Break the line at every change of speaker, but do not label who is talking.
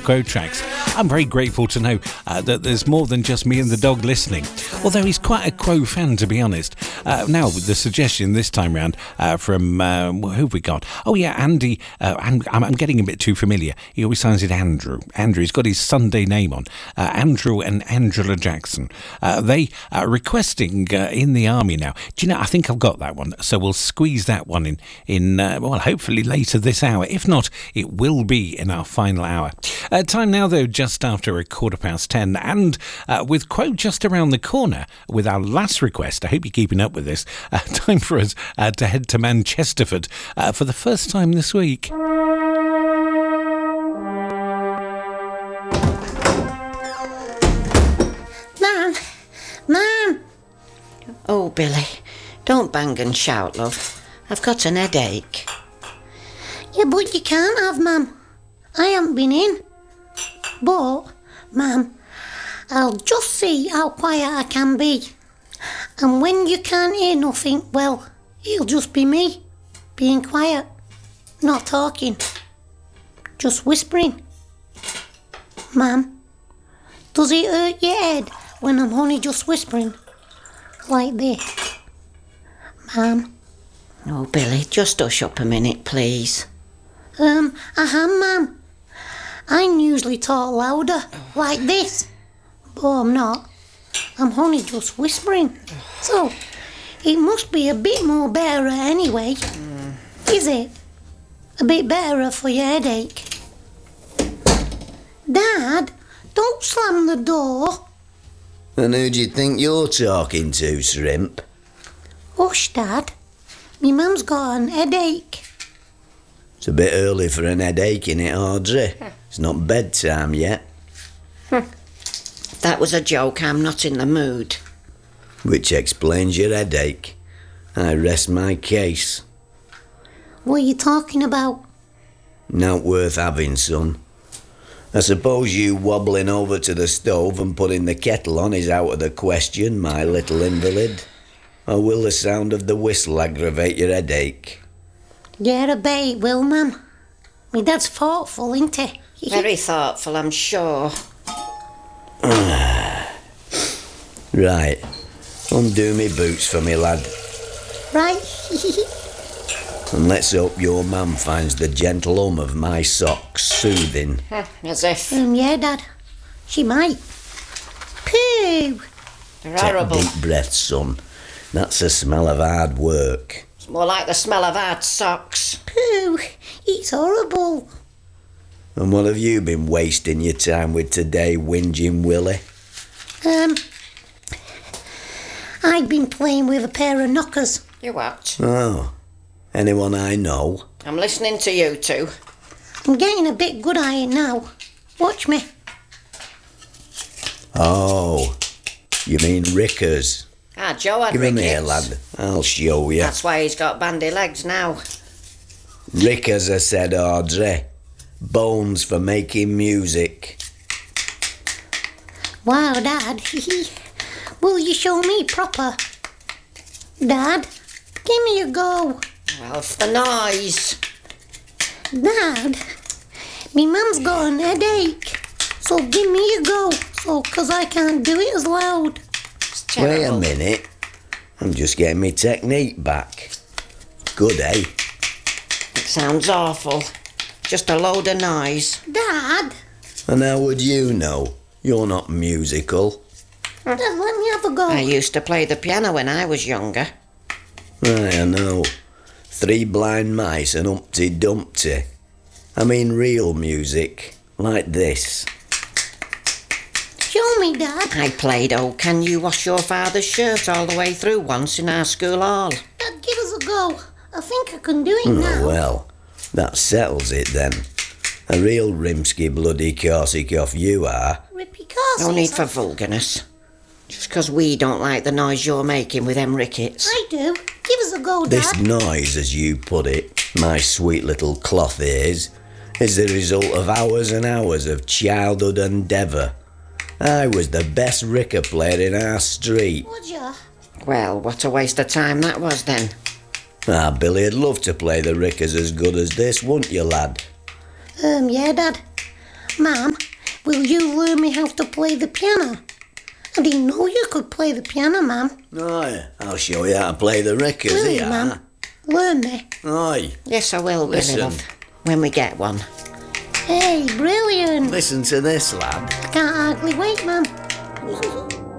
Quo tracks. I'm very grateful to know that there's more than just me and the dog listening, although he's quite a Quo fan, to be honest. Now, with the suggestion this time round from, who have we got? Oh, yeah, Andy. I'm getting a bit too familiar. He always signs it Andrew. He's got his Sunday name on. Andrew and Angela Jackson. They are requesting In the Army now. Do you know, I think I've got that one, so we'll squeeze that one in well, hopefully later this hour. If not, it will be in our final hour. Time now, though, just after 10:15, and with Quo just around the corner with our last request. I hope you're keeping up with this. Time for us to head to Manchesterford for the first time this week.
Mum! Oh, Billy, don't bang and shout, love. I've got an headache.
Yeah, but you can't have, Mum. I haven't been in. But, Mum, I'll just see how quiet I can be. And when you can't hear nothing, well, it'll just be me, being quiet, not talking, just whispering. Mum, does it hurt your head when I'm only just whispering? Like this? Mum?
Oh, Billy, just hush up a minute, please.
I am, Mum. I usually talk louder, like this. But I'm not. I'm only just whispering. So, it must be a bit more better anyway. Is it? A bit better for your headache? Dad, don't slam the door.
And who do you think you're talking to, Shrimp?
Hush, Dad. Me mum's got an headache.
It's a bit early for an headache, innit, Audrey? It's not bedtime yet.
If that was a joke, I'm not in the mood.
Which explains your headache. I rest my case.
What are you talking about?
Not worth having, son. I suppose you wobbling over to the stove and putting the kettle on is out of the question, my little invalid. Or will the sound of the whistle aggravate your headache?
Yeah, I bet it will, Mum. My dad's thoughtful, isn't he?
Very thoughtful, I'm sure.
Right. Undo me boots for me, lad.
Right.
And let's hope your mum finds the gentle hum of my socks soothing.
As if.
Yeah, Dad. She might. Pooh!
They're
Take
horrible.
deep breaths, son. That's the smell of hard work.
It's more like the smell of hard socks.
Pooh! It's horrible.
And what have you been wasting your time with today, whinging Willie?
I've been playing with a pair of knockers.
You what?
Oh, anyone I know?
I'm listening to you two.
I'm getting a bit good at it now. Watch me.
Oh, you mean Rickers?
Ah, Joe had
Give him
rickets.
here, lad. I'll show you.
That's why he's got bandy legs now.
Rickers, I said, Audrey. Bones for making music.
Wow, Dad. Will you show me proper? Dad, give me a go.
Well, for the noise.
Dad, me mum's got an headache. So give me a go. So, 'cause I can't do it as loud.
It's terrible.
Wait a minute. I'm just getting my technique back. Good, eh?
It sounds awful. Just a load of noise.
Dad,
And how would you know? You're not musical.
Dad, let me have a go.
I used to play the piano when I was younger.
Aye, I know. Three Blind Mice and Humpty Dumpty. I mean real music, like this.
Show me, Dad.
I played Oh Can You Wash Your Father's Shirt all the way through once in our school hall.
Dad, give us a go. I think I can do it now.
Oh, well, that settles it then. A real Rimsky bloody Korsakov you are.
Rippy Carson.
No need for vulgarness. Just 'cause we don't like the noise you're making with them rickets.
I do. Give us a go, Dad.
This noise, as you put it, my sweet little cloth ears, is the result of hours and hours of childhood endeavour. I was the best ricker player in our street.
Would ya?
Well, what a waste of time that was then.
Ah, Billy, I'd love to play the rickers as good as this, wouldn't you, lad?
Yeah, Dad. Ma'am, will you learn me how to play the piano? I didn't know you could play the piano, ma'am.
Aye, I'll show you how to play the records
Will you,
here.
ma'am? Learn me.
Aye,
Yes, I will, Billy,
Listen.
love. When we get one.
Hey, brilliant.
listen to this, lad.
I can't hardly wait, ma'am.